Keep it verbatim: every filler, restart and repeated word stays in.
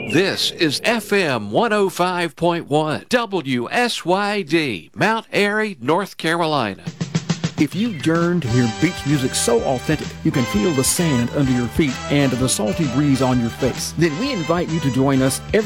This is F M one oh five point one, W S Y D, Mount Airy, North Carolina. If you yearn to hear beach music so authentic you can feel the sand under your feet and the salty breeze on your face, then we invite you to join us every